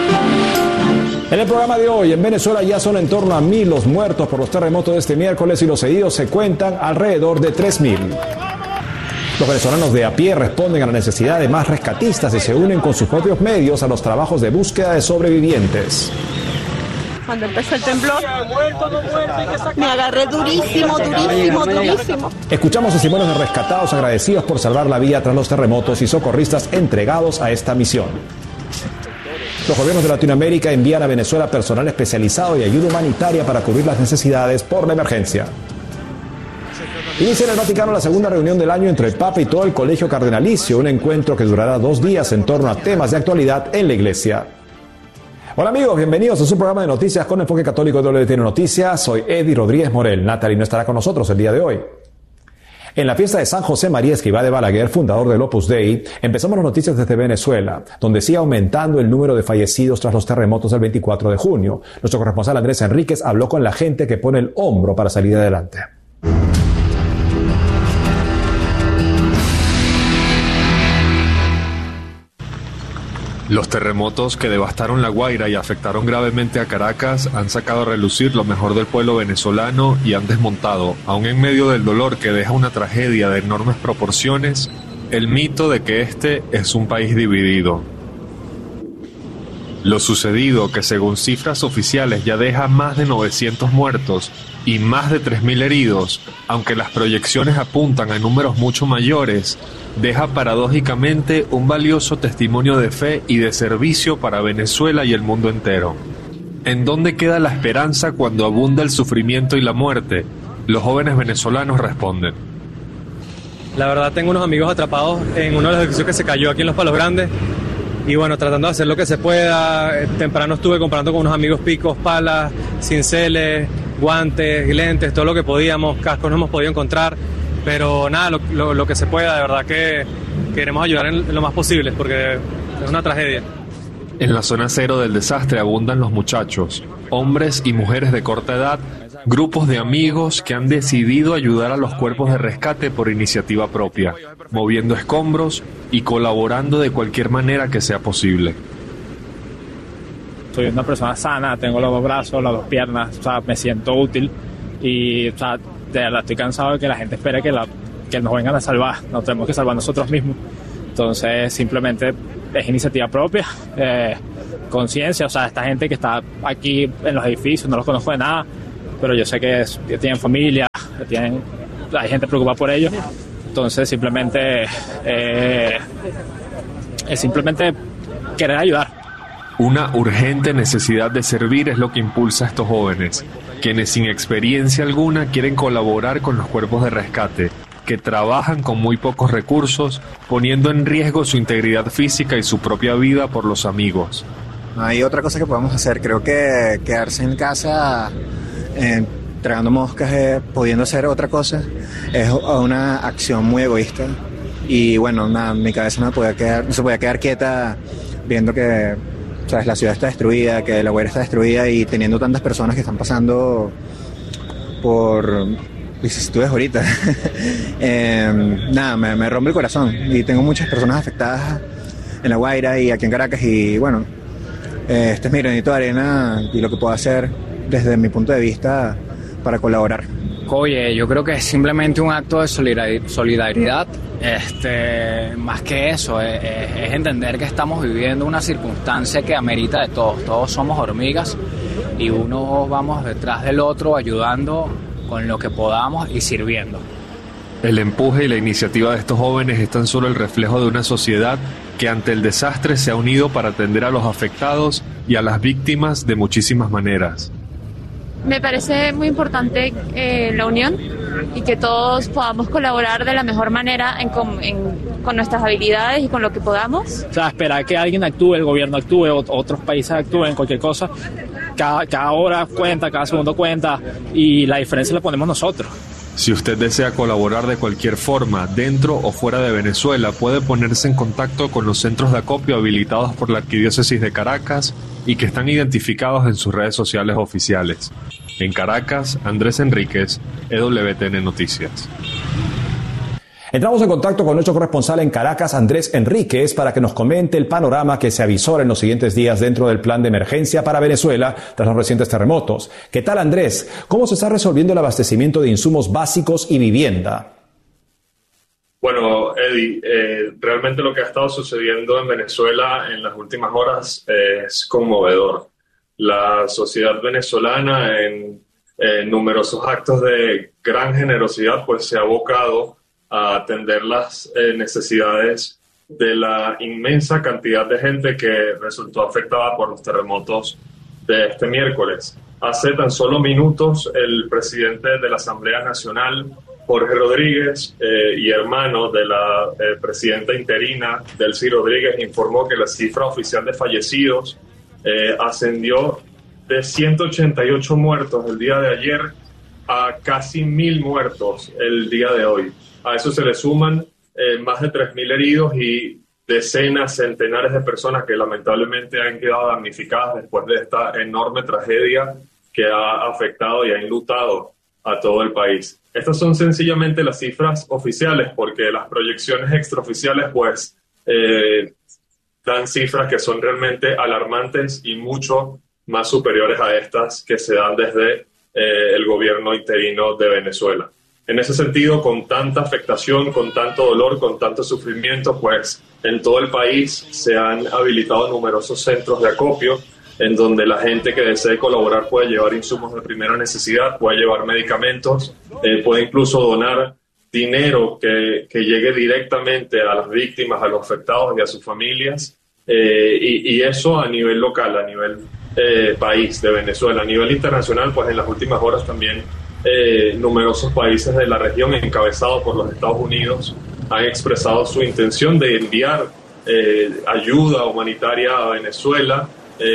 En el programa de hoy, en Venezuela ya son en torno a 1.000 los muertos por los terremotos de este miércoles y los heridos se cuentan alrededor de 3.000. Los venezolanos de a pie responden a la necesidad de más rescatistas y se unen con sus propios medios a los trabajos de búsqueda de sobrevivientes. Cuando empezó el temblor, me agarré durísimo. Escuchamos testimonios de rescatados agradecidos por salvar la vida tras los terremotos y socorristas entregados a esta misión. Los gobiernos de Latinoamérica envían a Venezuela personal especializado y ayuda humanitaria para cubrir las necesidades por la emergencia. Inicia en el Vaticano la segunda reunión del año entre el Papa y todo el Colegio Cardenalicio, un encuentro que durará 2 días en torno a temas de actualidad en la Iglesia. Hola amigos, bienvenidos a su programa de noticias con enfoque católico de WTN Noticias. Soy Eddie Rodríguez Morel. Natalie no estará con nosotros el día de hoy. En la fiesta de San José María Escrivá de Balaguer, fundador del Opus Dei, empezamos las noticias desde Venezuela, donde sigue aumentando el número de fallecidos tras los terremotos del 24 de junio. Nuestro corresponsal Andrés Enríquez habló con la gente que pone el hombro para salir adelante. Los terremotos que devastaron La Guaira y afectaron gravemente a Caracas han sacado a relucir lo mejor del pueblo venezolano y han desmontado, aun en medio del dolor que deja una tragedia de enormes proporciones, el mito de que este es un país dividido. Lo sucedido, que según cifras oficiales ya deja más de 900 muertos y más de 3.000 heridos, aunque las proyecciones apuntan a números mucho mayores, deja paradójicamente un valioso testimonio de fe y de servicio para Venezuela y el mundo entero. ¿En dónde queda la esperanza cuando abunda el sufrimiento y la muerte? Los jóvenes venezolanos responden. La verdad, tengo unos amigos atrapados en uno de los edificios que se cayó aquí en Los Palos Grandes. Y bueno, tratando de hacer lo que se pueda. Temprano estuve comprando con unos amigos picos, palas, cinceles, guantes, lentes, todo lo que podíamos. Cascos no hemos podido encontrar. Pero nada, lo que se pueda, de verdad que queremos ayudar en lo más posible, porque es una tragedia. En la zona cero del desastre abundan los muchachos, hombres y mujeres de corta edad, grupos de amigos que han decidido ayudar a los cuerpos de rescate por iniciativa propia, moviendo escombros y colaborando de cualquier manera que sea posible. Soy una persona sana, tengo los 2 brazos, las 2 piernas, o sea, me siento útil y, o sea, de verdad estoy cansado de que la gente espere que nos vengan a salvar. Nos tenemos que salvar nosotros mismos. Entonces simplemente es iniciativa propia, conciencia. O sea, esta gente que está aquí en los edificios, no los conozco de nada, pero yo sé que tienen familia, hay gente preocupada por ellos. Entonces simplemente es simplemente querer ayudar. Una urgente necesidad de servir es lo que impulsa a estos jóvenes, quienes sin experiencia alguna quieren colaborar con los cuerpos de rescate, que trabajan con muy pocos recursos, poniendo en riesgo su integridad física y su propia vida por los amigos. Hay otra cosa que podemos hacer, creo que quedarse en casa tragando moscas, pudiendo hacer otra cosa, es una acción muy egoísta. Y bueno, nada, mi cabeza no se podía quedar quieta viendo que, ¿sabes?, la ciudad está destruida, que La Guaira está destruida y teniendo tantas personas que están pasando por vicisitudes ahorita. Nada, me rompe el corazón y tengo muchas personas afectadas en La Guaira y aquí en Caracas y bueno, este es mi granito de arena y lo que puedo hacer desde mi punto de vista para colaborar. Oye, yo creo que es simplemente un acto de solidaridad. Más que eso, es entender que estamos viviendo una circunstancia que amerita de todos. Todos somos hormigas y unos vamos detrás del otro ayudando con lo que podamos y sirviendo. El empuje y la iniciativa de estos jóvenes es tan solo el reflejo de una sociedad que ante el desastre se ha unido para atender a los afectados y a las víctimas de muchísimas maneras. Me parece muy importante la unión y que todos podamos colaborar de la mejor manera con nuestras habilidades y con lo que podamos. O sea, esperar que alguien actúe, el gobierno actúe, otros países actúen, cualquier cosa. Cada hora cuenta, cada segundo cuenta y la diferencia la ponemos nosotros. Si usted desea colaborar de cualquier forma, dentro o fuera de Venezuela, puede ponerse en contacto con los centros de acopio habilitados por la Arquidiócesis de Caracas y que están identificados en sus redes sociales oficiales. En Caracas, Andrés Enríquez, EWTN Noticias. Entramos en contacto con nuestro corresponsal en Caracas, Andrés Enríquez, para que nos comente el panorama que se avisora en los siguientes días dentro del plan de emergencia para Venezuela tras los recientes terremotos. ¿Qué tal, Andrés? ¿Cómo se está resolviendo el abastecimiento de insumos básicos y vivienda? Bueno, Eddie, realmente lo que ha estado sucediendo en Venezuela en las últimas horas es conmovedor. La sociedad venezolana en numerosos actos de gran generosidad pues se ha abocado a atender las necesidades de la inmensa cantidad de gente que resultó afectada por los terremotos de este miércoles. Hace tan solo minutos el presidente de la Asamblea Nacional, Jorge Rodríguez, y hermano de la presidenta interina, Delcy Rodríguez, informó que la cifra oficial de fallecidos ascendió de 188 muertos el día de ayer a casi 1.000 muertos el día de hoy. A eso se le suman más de 3.000 heridos y decenas, centenares de personas que lamentablemente han quedado damnificadas después de esta enorme tragedia que ha afectado y ha enlutado a todo el país. Estas son sencillamente las cifras oficiales, porque las proyecciones extraoficiales pues dan cifras que son realmente alarmantes y mucho más superiores a estas que se dan desde el gobierno interino de Venezuela. En ese sentido, con tanta afectación, con tanto dolor, con tanto sufrimiento, pues en todo el país se han habilitado numerosos centros de acopio en donde la gente que desee colaborar puede llevar insumos de primera necesidad, puede llevar medicamentos, puede incluso donar dinero que llegue directamente a las víctimas, a los afectados y a sus familias, y eso a nivel local, a nivel país de Venezuela. A nivel internacional, pues en las últimas horas también numerosos países de la región, encabezados por los Estados Unidos, han expresado su intención de enviar ayuda humanitaria a Venezuela,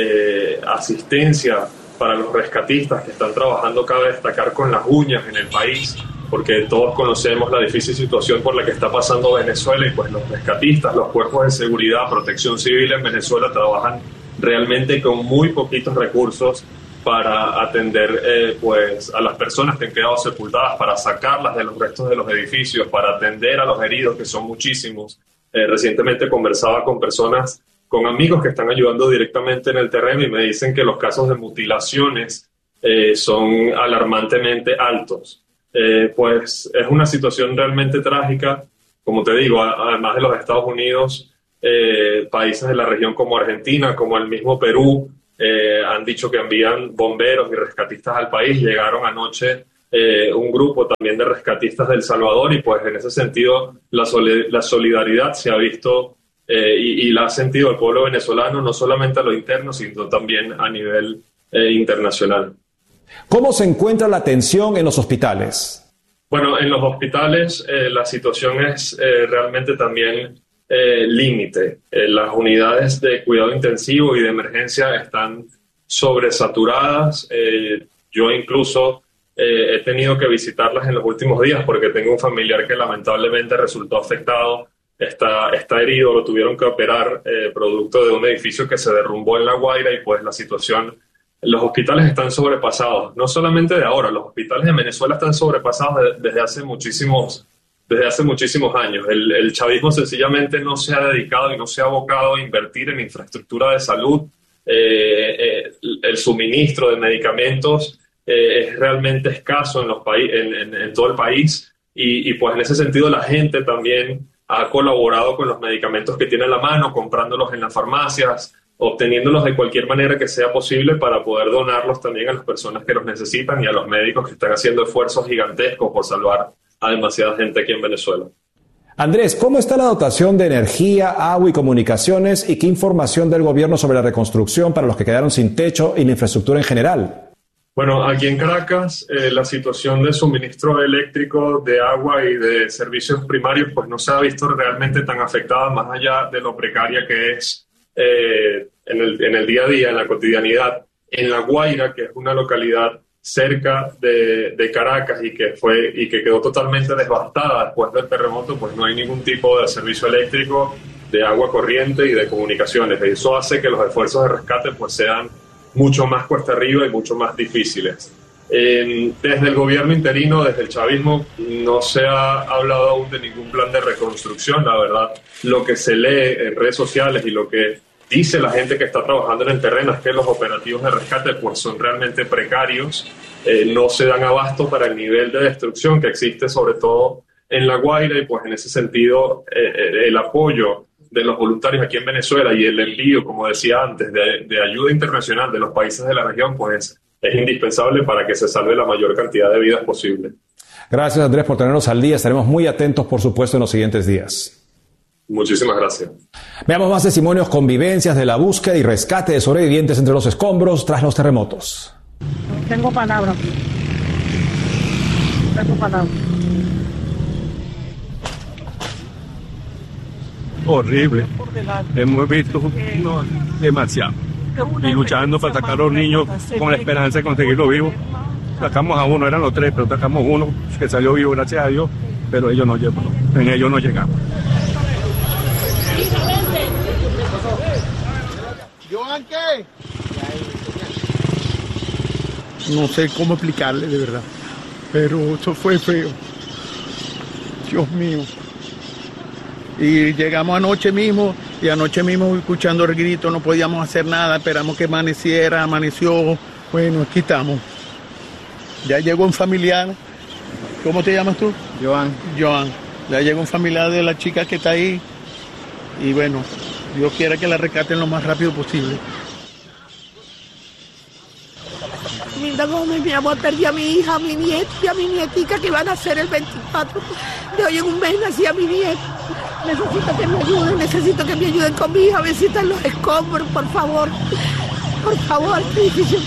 asistencia para los rescatistas que están trabajando, cabe destacar, con las uñas en el país, porque todos conocemos la difícil situación por la que está pasando Venezuela, y pues los rescatistas, los cuerpos de seguridad, protección civil en Venezuela trabajan realmente con muy poquitos recursos para atender pues a las personas que han quedado sepultadas, para sacarlas de los restos de los edificios, para atender a los heridos, que son muchísimos. Recientemente conversaba con personas, con amigos que están ayudando directamente en el terreno, y me dicen que los casos de mutilaciones son alarmantemente altos. Pues es una situación realmente trágica. Como te digo, además de los Estados Unidos, países de la región como Argentina, como el mismo Perú, han dicho que envían bomberos y rescatistas al país. Llegaron anoche un grupo también de rescatistas de El Salvador, y pues en ese sentido la solidaridad se ha visto y la ha sentido el pueblo venezolano, no solamente a lo interno, sino también a nivel internacional. ¿Cómo se encuentra la atención en los hospitales? Bueno, en los hospitales la situación es realmente también límite. Las unidades de cuidado intensivo y de emergencia están sobresaturadas. Yo incluso he tenido que visitarlas en los últimos días porque tengo un familiar que lamentablemente resultó afectado, está herido, lo tuvieron que operar producto de un edificio que se derrumbó en La Guaira, y pues la situación, los hospitales están sobrepasados, no solamente de ahora, los hospitales de Venezuela están sobrepasados desde hace muchísimos años. El chavismo sencillamente no se ha dedicado y no se ha abocado a invertir en infraestructura de salud. El suministro de medicamentos es realmente escaso en todo el país, y pues en ese sentido la gente también ha colaborado con los medicamentos que tiene a la mano, comprándolos en las farmacias, obteniéndolos de cualquier manera que sea posible para poder donarlos también a las personas que los necesitan y a los médicos que están haciendo esfuerzos gigantescos por salvar a demasiada gente aquí en Venezuela. Andrés, ¿cómo está la dotación de energía, agua y comunicaciones, y qué información del gobierno sobre la reconstrucción para los que quedaron sin techo y la infraestructura en general? Bueno, aquí en Caracas la situación de suministro eléctrico, de agua y de servicios primarios pues no se ha visto realmente tan afectada, más allá de lo precaria que es en el día a día, en la cotidianidad. En La Guaira, que es una localidad cerca de Caracas y que quedó totalmente devastada después del terremoto, pues no hay ningún tipo de servicio eléctrico, de agua corriente y de comunicaciones. Y eso hace que los esfuerzos de rescate pues sean mucho más cuesta arriba y mucho más difíciles. Desde el gobierno interino, desde el chavismo, no se ha hablado aún de ningún plan de reconstrucción. La verdad, lo que se lee en redes sociales y lo que dice la gente que está trabajando en el terreno es que los operativos de rescate pues son realmente precarios, no se dan abasto para el nivel de destrucción que existe sobre todo en La Guaira, y pues en ese sentido el apoyo de los voluntarios aquí en Venezuela y el envío, como decía antes, de ayuda internacional de los países de la región pues es indispensable para que se salve la mayor cantidad de vidas posible. Gracias, Andrés, por tenernos al día. Estaremos muy atentos, por supuesto, en los siguientes días. Muchísimas gracias. Veamos más testimonios, convivencias de la búsqueda y rescate de sobrevivientes entre los escombros tras los terremotos. Tengo palabras. Horrible. Hemos visto demasiado. Y luchando para sacar a los niños con la esperanza de conseguirlo vivo. Sacamos a uno, eran los tres, pero sacamos uno que salió vivo, gracias a Dios, pero ellos no llegamos. En ellos no llegamos. No sé cómo explicarle de verdad, pero eso fue feo. Dios mío. Y llegamos anoche mismo, escuchando el grito, no podíamos hacer nada, esperamos que amaneciera, amaneció. Bueno, aquí estamos. Ya llegó un familiar. ¿Cómo te llamas tú? Joan. Ya llegó un familiar de la chica que está ahí. Y bueno, Dios quiera que la rescaten lo más rápido posible. Milda Gómez, mi amor, perdí a mi hija, a mi nieta y a mi nietica que van a ser el 24 de hoy en un mes. Nací a mi nieta. Necesito que me ayuden con mi hija, visitar los escombros, por favor. Por favor, qué difícil.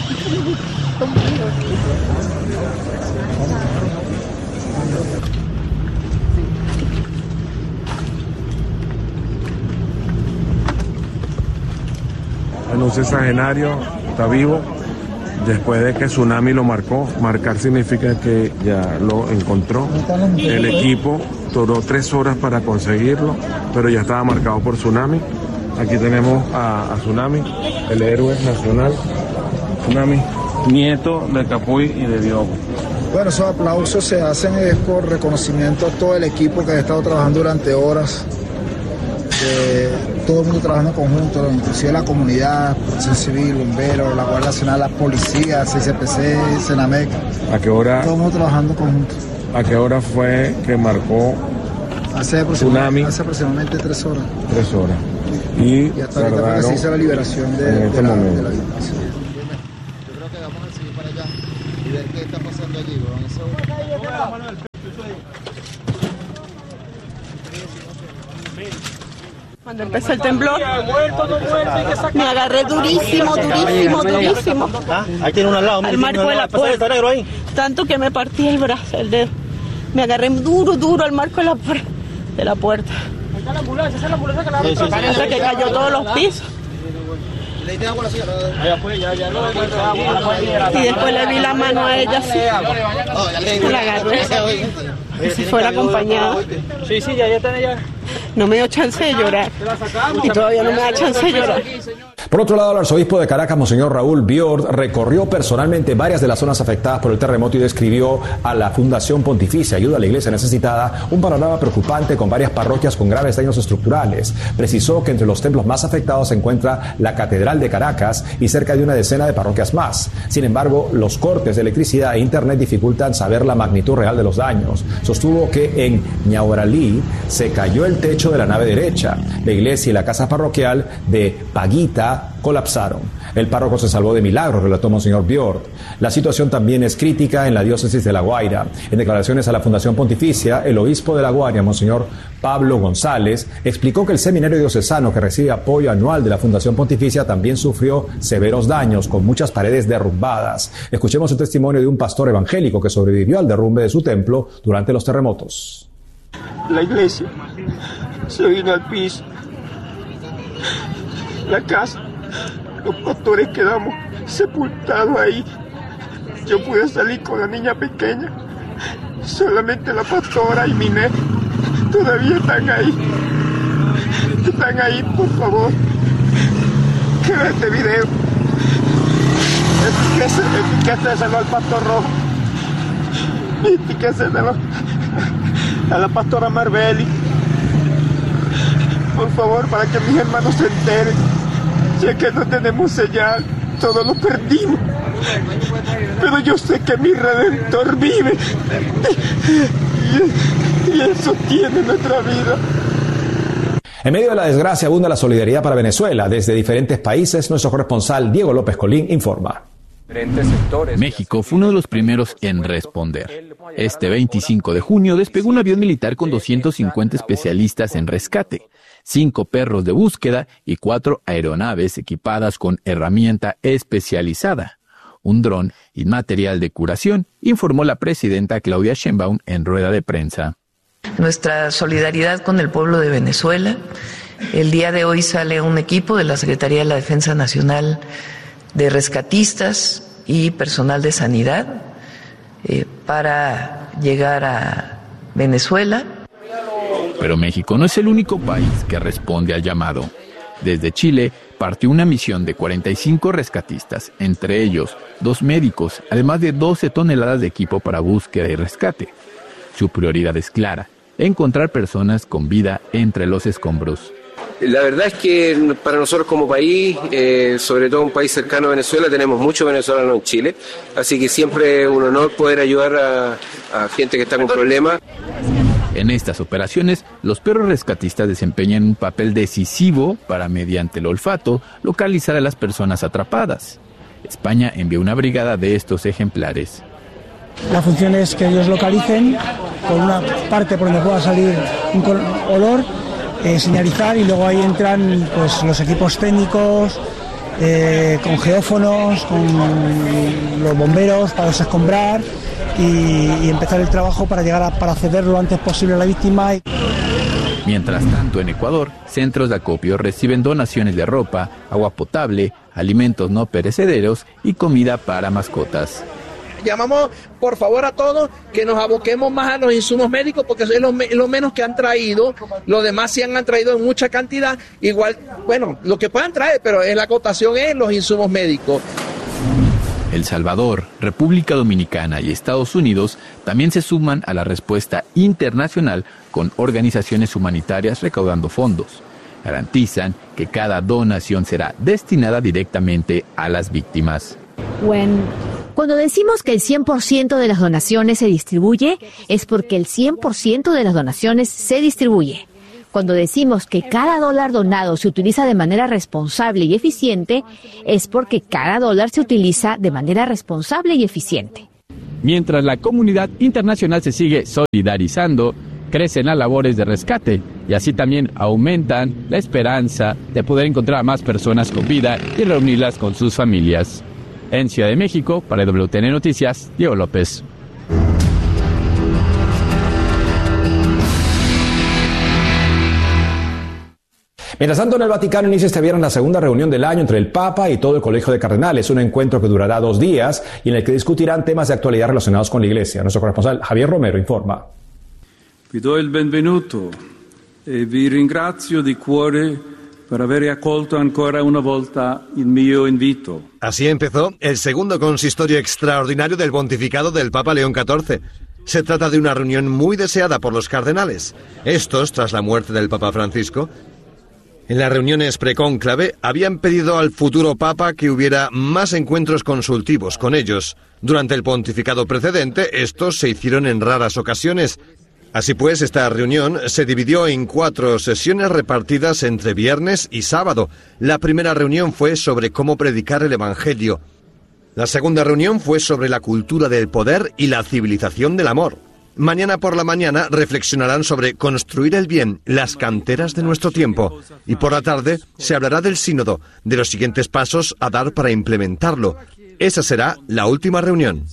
No sé, Sagenario está vivo después de que Tsunami lo marcó. Marcar significa que ya lo encontró. El equipo duró 3 horas para conseguirlo, pero ya estaba marcado por Tsunami. Aquí tenemos a Tsunami, el héroe nacional. Tsunami, nieto de Capuy y de Diogo. Bueno, esos aplausos se hacen por reconocimiento a todo el equipo que ha estado trabajando durante horas. Todo el mundo trabajando en conjunto, inclusive la comunidad, Protección Civil, bomberos, la Guardia Nacional, la policía, CCPC, Senamec. ¿A qué hora? Todo el mundo trabajando en conjunto. ¿A qué hora fue que marcó Tsunami? Hace aproximadamente 3 horas. 3 horas. Y hasta ahorita fue que se hizo la liberación de la víctima. Yo creo que vamos a seguir para allá y ver qué está pasando allí. Cuando empezó el temblor, me agarré durísimo. Ahí tiene uno al lado. Al marco de la puerta. Tanto que me partí el brazo, el dedo. Me agarré duro al marco de la puerta. Está la ambulancia, esa es la ambulancia que la abre. Hasta que cayó todos los pisos. ¿Le diste agua a la señora? Y después le vi la mano a ella así. La agarré. Si fuera acompañada. Sí, ya está ella. No me dio chance de llorar. Y todavía no me da chance de llorar. Por otro lado, el arzobispo de Caracas, Monseñor Raúl Biord, recorrió personalmente varias de las zonas afectadas por el terremoto y describió a la Fundación Pontificia Ayuda a la Iglesia Necesitada un panorama preocupante con varias parroquias con graves daños estructurales. Precisó que entre los templos más afectados se encuentra la Catedral de Caracas y cerca de una decena de parroquias más. Sin embargo, los cortes de electricidad e internet dificultan saber la magnitud real de los daños. Sostuvo que en Ñauralí se cayó el techo de la nave derecha. La iglesia y la casa parroquial de Paguita colapsaron. El párroco se salvó de milagro, relató Monseñor Biord. La situación también es crítica en la diócesis de La Guaira. En declaraciones a la Fundación Pontificia, el obispo de La Guaira, Monseñor Pablo González, explicó que el seminario diocesano que recibe apoyo anual de la Fundación Pontificia también sufrió severos daños, con muchas paredes derrumbadas. Escuchemos el testimonio de un pastor evangélico que sobrevivió al derrumbe de su templo durante los terremotos. La iglesia se vino al piso. La casa, los pastores quedamos sepultados ahí. Yo pude salir con la niña pequeña. Solamente la pastora y mi nene todavía están ahí. Están ahí, por favor. Que vean este video. etiquéteselo al pastor Rojo, etiquéteselo a la pastora Marbeli, por favor, para que mis hermanos se enteren. Si es que no tenemos señal, todo lo perdimos, pero yo sé que mi Redentor vive y Él sostiene nuestra vida. En medio de la desgracia abunda la solidaridad para Venezuela. Desde diferentes países, nuestro corresponsal Diego López Colín informa. México fue uno de los primeros en responder. Este 25 de junio despegó un avión militar con 250 especialistas en rescate, 5 perros de búsqueda y 4 aeronaves equipadas con herramienta especializada, un dron y material de curación, informó la presidenta Claudia Sheinbaum en rueda de prensa. Nuestra solidaridad con el pueblo de Venezuela. El día de hoy sale un equipo de la Secretaría de la Defensa Nacional de rescatistas y personal de sanidad para llegar a Venezuela. Pero México no es el único país que responde al llamado. Desde Chile partió una misión de 45 rescatistas, entre ellos 2 médicos, además de 12 toneladas de equipo para búsqueda y rescate. Su prioridad es clara: encontrar personas con vida entre los escombros. La verdad es que para nosotros como país, sobre todo un país cercano a Venezuela, tenemos muchos venezolanos en Chile, así que siempre es un honor poder ayudar a gente que está con problemas. En estas operaciones, los perros rescatistas desempeñan un papel decisivo para, mediante el olfato, localizar a las personas atrapadas. España envió una brigada de estos ejemplares. La función es que ellos localicen con una parte por donde pueda salir un olor, señalizar, y luego ahí entran pues los equipos técnicos, con geófonos, con los bomberos para desescombrar y empezar el trabajo para llegar para acceder lo antes posible a la víctima. Mientras tanto, en Ecuador, centros de acopio reciben donaciones de ropa, agua potable, alimentos no perecederos y comida para mascotas. Llamamos por favor a todos que nos aboquemos más a los insumos médicos, porque es lo menos que han traído. Los demás sí han traído en mucha cantidad. Igual, bueno, lo que puedan traer, pero la acotación es los insumos médicos. El Salvador, República Dominicana y Estados Unidos también se suman a la respuesta internacional con organizaciones humanitarias recaudando fondos. Garantizan que cada donación será destinada directamente a las víctimas. Cuando decimos que el 100% de las donaciones se distribuye, es porque el 100% de las donaciones se distribuye. Cuando decimos que cada dólar donado se utiliza de manera responsable y eficiente, es porque cada dólar se utiliza de manera responsable y eficiente. Mientras la comunidad internacional se sigue solidarizando, crecen las labores de rescate y así también aumentan la esperanza de poder encontrar a más personas con vida y reunirlas con sus familias. En Ciudad de México, para WTN Noticias, Diego López. Mientras tanto, en el Vaticano inicia este viernes la segunda reunión del año entre el Papa y todo el Colegio de Cardenales, un encuentro que durará 2 días y en el que discutirán temas de actualidad relacionados con la Iglesia. Nuestro corresponsal Javier Romero informa. Vi do il benvenuto e vi ringrazio di cuore per aver accolto ancora una volta il mio invito. Así empezó el segundo consistorio extraordinario del pontificado del Papa León XIV. Se trata de una reunión muy deseada por los cardenales. Estos, tras la muerte del Papa Francisco, en las reuniones precónclave habían pedido al futuro Papa que hubiera más encuentros consultivos con ellos. Durante el pontificado precedente, estos se hicieron en raras ocasiones. Así pues, esta reunión se dividió en 4 sesiones repartidas entre viernes y sábado. La primera reunión fue sobre cómo predicar el Evangelio. La segunda reunión fue sobre la cultura del poder y la civilización del amor. Mañana por la mañana reflexionarán sobre construir el bien, las canteras de nuestro tiempo. Y por la tarde se hablará del sínodo, de los siguientes pasos a dar para implementarlo. Esa será la última reunión.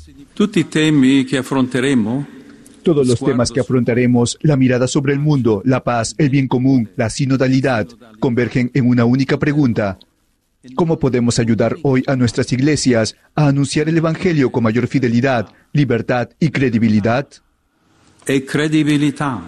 Todos los temas que afrontaremos, la mirada sobre el mundo, la paz, el bien común, la sinodalidad, convergen en una única pregunta. ¿Cómo podemos ayudar hoy a nuestras iglesias a anunciar el Evangelio con mayor fidelidad, libertad y credibilidad?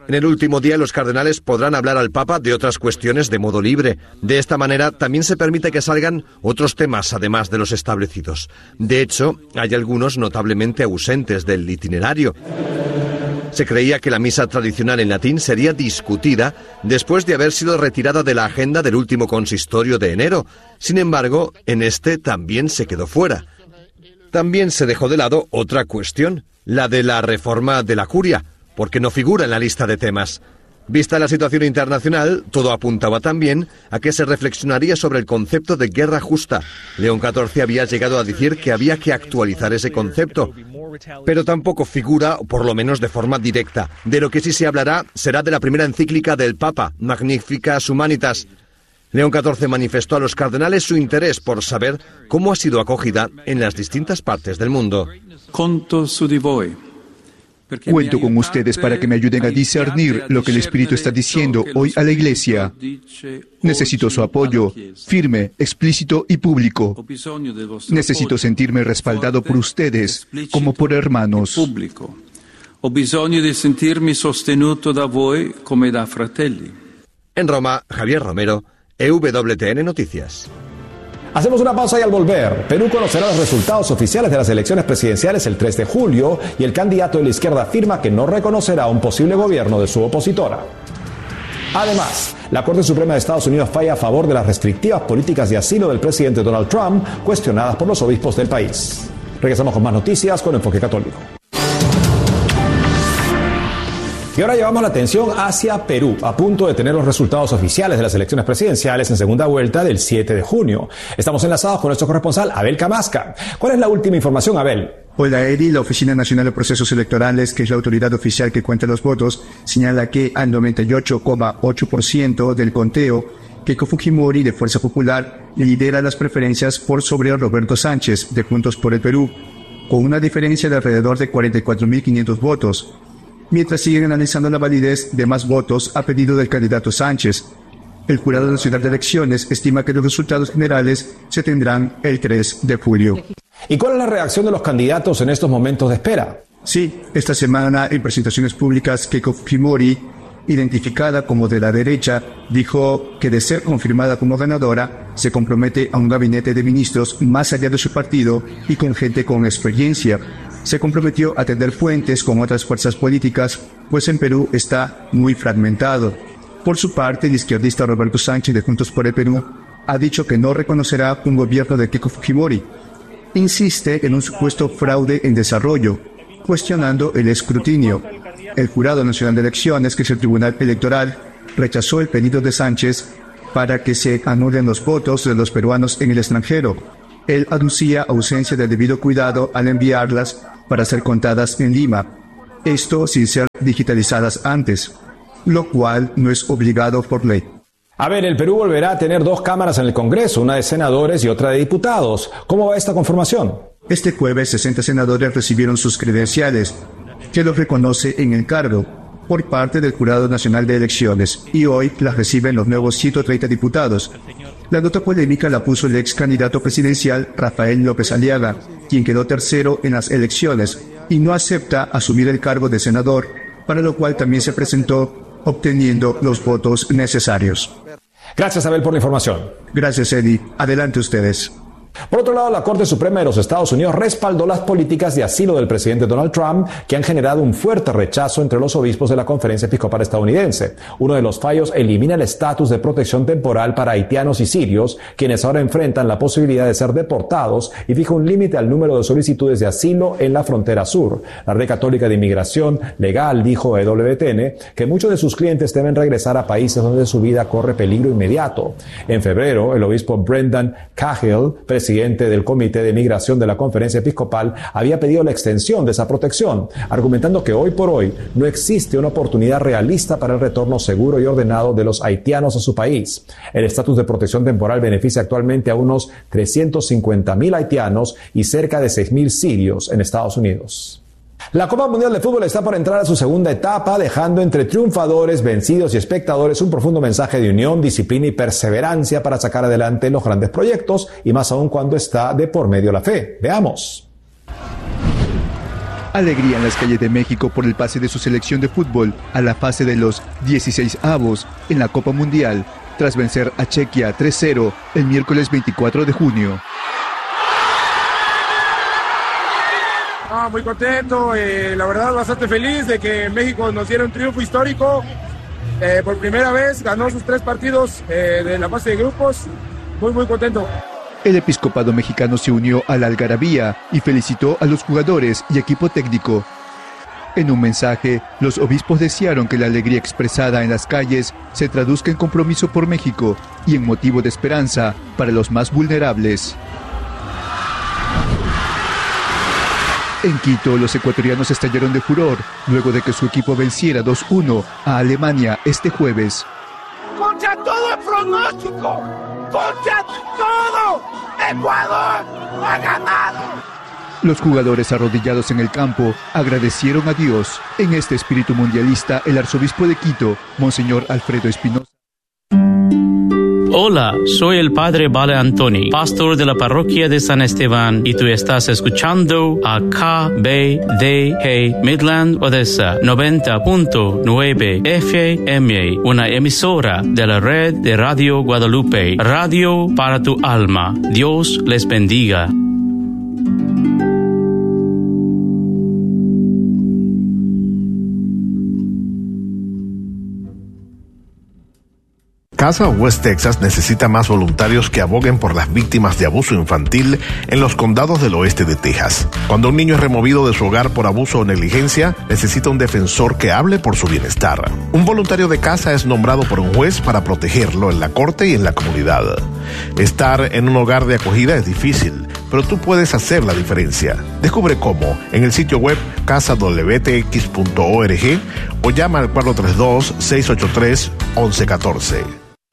En el último día, los cardenales podrán hablar al Papa de otras cuestiones de modo libre. De esta manera, también se permite que salgan otros temas, además de los establecidos. De hecho, hay algunos notablemente ausentes del itinerario. Se creía que la misa tradicional en latín sería discutida después de haber sido retirada de la agenda del último consistorio de enero. Sin embargo, en este también se quedó fuera. También se dejó de lado otra cuestión, la de la reforma de la curia, porque no figura en la lista de temas. Vista la situación internacional, todo apuntaba también a que se reflexionaría sobre el concepto de guerra justa. León XIV había llegado a decir que había que actualizar ese concepto, pero tampoco figura, por lo menos de forma directa. De lo que sí se hablará será de la primera encíclica del Papa, Magnificat Humanitas. León XIV manifestó a los cardenales su interés por saber cómo ha sido acogida en las distintas partes del mundo. Conto su di voi. Cuento con ustedes para que me ayuden a discernir lo que el Espíritu está diciendo hoy a la Iglesia. Necesito su apoyo, firme, explícito y público. Necesito sentirme respaldado por ustedes, como por hermanos. Ho bisogno di sentirmi sostenuto da voi come da fratelli. En Roma, Javier Romero, EWTN Noticias. Hacemos una pausa y al volver, Perú conocerá los resultados oficiales de las elecciones presidenciales el 3 de julio y el candidato de la izquierda afirma que no reconocerá un posible gobierno de su opositora. Además, la Corte Suprema de Estados Unidos falla a favor de las restrictivas políticas de asilo del presidente Donald Trump, cuestionadas por los obispos del país. Regresamos con más noticias con Enfoque Católico. Y ahora llevamos la atención hacia Perú, a punto de tener los resultados oficiales de las elecciones presidenciales en segunda vuelta del 7 de junio. Estamos enlazados con nuestro corresponsal, Abel Camasca. ¿Cuál es la última información, Abel? Hola, Edi. La Oficina Nacional de Procesos Electorales, que es la autoridad oficial que cuenta los votos, señala que al 98,8% del conteo, Keiko Fujimori, de Fuerza Popular, lidera las preferencias por sobre Roberto Sánchez, de Juntos por el Perú, con una diferencia de alrededor de 44.500 votos. Mientras siguen analizando la validez de más votos a pedido del candidato Sánchez. El Jurado Nacional de Elecciones estima que los resultados generales se tendrán el 3 de julio. ¿Y cuál es la reacción de los candidatos en estos momentos de espera? Sí, esta semana en presentaciones públicas, Keiko Fujimori, identificada como de la derecha, dijo que de ser confirmada como ganadora, se compromete a un gabinete de ministros más allá de su partido y con gente con experiencia. Se comprometió a tender puentes con otras fuerzas políticas, pues en Perú está muy fragmentado. Por su parte, el izquierdista Roberto Sánchez, de Juntos por el Perú, ha dicho que no reconocerá un gobierno de Keiko Fujimori. Insiste en un supuesto fraude en desarrollo, cuestionando el escrutinio. El Jurado Nacional de Elecciones, que es el Tribunal Electoral, rechazó el pedido de Sánchez para que se anulen los votos de los peruanos en el extranjero. Él aducía ausencia de debido cuidado al enviarlas para ser contadas en Lima, esto sin ser digitalizadas antes, lo cual no es obligado por ley. A ver, el Perú volverá a tener 2 cámaras en el Congreso, una de senadores y otra de diputados. ¿Cómo va esta conformación? Este jueves 60 senadores recibieron sus credenciales, que los reconoce en el cargo, por parte del Jurado Nacional de Elecciones, y hoy las reciben los nuevos 130 diputados. La nota polémica la puso el ex candidato presidencial Rafael López Aliaga, quien quedó tercero en las elecciones y no acepta asumir el cargo de senador, para lo cual también se presentó obteniendo los votos necesarios. Gracias, Abel, por la información. Gracias, Eddie. Adelante ustedes. Por otro lado, la Corte Suprema de los Estados Unidos respaldó las políticas de asilo del presidente Donald Trump, que han generado un fuerte rechazo entre los obispos de la Conferencia Episcopal estadounidense. Uno de los fallos elimina el estatus de protección temporal para haitianos y sirios, quienes ahora enfrentan la posibilidad de ser deportados, y fija un límite al número de solicitudes de asilo en la frontera sur. La Red Católica de Inmigración Legal dijo a EWTN que muchos de sus clientes deben regresar a países donde su vida corre peligro inmediato. En febrero, el obispo Brendan Cahill, presidente del Comité de Migración de la Conferencia Episcopal, había pedido la extensión de esa protección, argumentando que hoy por hoy no existe una oportunidad realista para el retorno seguro y ordenado de los haitianos a su país. El estatus de protección temporal beneficia actualmente a unos 350.000 haitianos y cerca de 6.000 sirios en Estados Unidos. La Copa Mundial de Fútbol está por entrar a su segunda etapa, dejando entre triunfadores, vencidos y espectadores un profundo mensaje de unión, disciplina y perseverancia para sacar adelante los grandes proyectos, y más aún cuando está de por medio la fe. Veamos. Alegría en las calles de México por el pase de su selección de fútbol a la fase de los 16avos en la Copa Mundial, tras vencer a Chequia 3-0 el miércoles 24 de junio. Muy contento, la verdad bastante feliz de que México nos diera un triunfo histórico. Por primera vez ganó sus 3 partidos de la fase de grupos. Muy contento. El episcopado mexicano se unió a la algarabía y felicitó a los jugadores y equipo técnico. En un mensaje, los obispos desearon que la alegría expresada en las calles se traduzca en compromiso por México y en motivo de esperanza para los más vulnerables. En Quito, los ecuatorianos estallaron de furor luego de que su equipo venciera 2-1 a Alemania este jueves. ¡Contra todo el pronóstico! ¡Contra todo! ¡Ecuador ha ganado! Los jugadores arrodillados en el campo agradecieron a Dios. En este espíritu mundialista, el arzobispo de Quito, Monseñor Alfredo Espinosa. Hola, soy el padre Vale Antoni, pastor de la parroquia de San Esteban, y tú estás escuchando a KBDG Midland Odessa 90.9 FM, una emisora de la red de Radio Guadalupe, radio para tu alma. Dios les bendiga. Casa West Texas necesita más voluntarios que aboguen por las víctimas de abuso infantil en los condados del oeste de Texas. Cuando un niño es removido de su hogar por abuso o negligencia, necesita un defensor que hable por su bienestar. Un voluntario de casa es nombrado por un juez para protegerlo en la corte y en la comunidad. Estar en un hogar de acogida es difícil, pero tú puedes hacer la diferencia. Descubre cómo en el sitio web casadwtx.org o llama al 432-683-1114.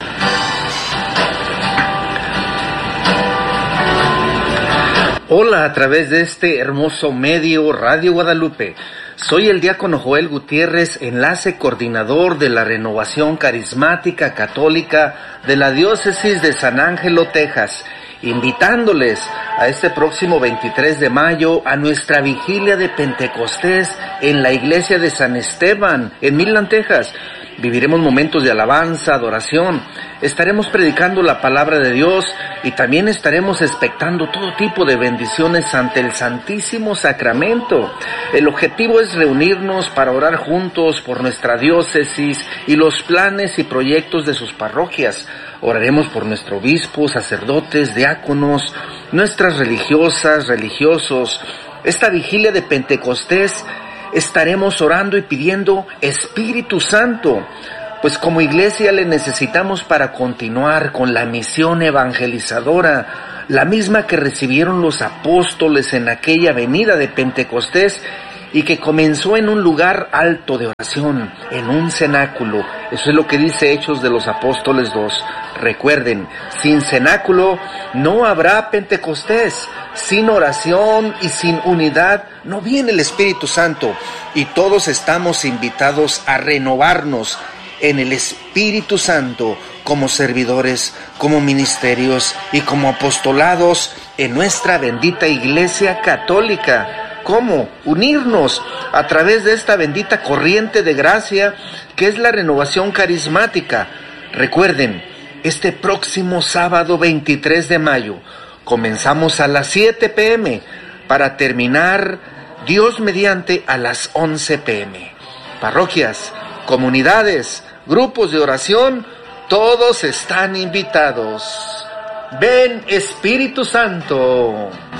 Hola, a través de este hermoso medio Radio Guadalupe. Soy el diácono Joel Gutiérrez, enlace coordinador de la Renovación Carismática Católica de la Diócesis de San Ángelo, Texas, invitándoles a este próximo 23 de mayo a nuestra vigilia de Pentecostés en la iglesia de San Esteban, en Midland, Texas. Viviremos momentos de alabanza, adoración, estaremos predicando la palabra de Dios y también estaremos expectando todo tipo de bendiciones ante el Santísimo Sacramento. El objetivo es reunirnos para orar juntos por nuestra diócesis y los planes y proyectos de sus parroquias. Oraremos por nuestro obispo, sacerdotes, diáconos, nuestras religiosas, religiosos. Esta vigilia de Pentecostés estaremos orando y pidiendo Espíritu Santo, pues como iglesia le necesitamos para continuar con la misión evangelizadora, la misma que recibieron los apóstoles en aquella venida de Pentecostés y que comenzó en un lugar alto de oración, en un cenáculo. Eso es lo que dice Hechos de los Apóstoles 2. Recuerden, sin cenáculo no habrá Pentecostés. Sin oración y sin unidad no viene el Espíritu Santo, y todos estamos invitados a renovarnos en el Espíritu Santo como servidores, como ministerios y como apostolados en nuestra bendita Iglesia Católica. ¿Cómo? Unirnos a través de esta bendita corriente de gracia que es la renovación carismática. Recuerden, este próximo sábado 23 de mayo comenzamos a las 7 p.m. para terminar, Dios mediante, a las 11 p.m. Parroquias, comunidades, grupos de oración, todos están invitados. Ven, Espíritu Santo.